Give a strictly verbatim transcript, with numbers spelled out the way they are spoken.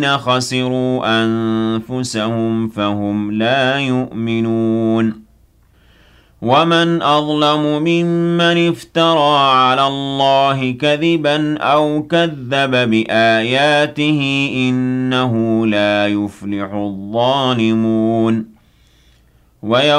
خَسِرُوا أَنفُسَهُمْ فَهُمْ لَا يُؤْمِنُونَ وَمَنْ أَظْلَمُ مِمَّنِ افْتَرَىٰ عَلَى اللَّهِ كَذِبًا أَوْ كَذَّبَ بِآيَاتِهِ ۚ إِنَّهُ لَا يُفْلِحُ الظَّالِمُونَ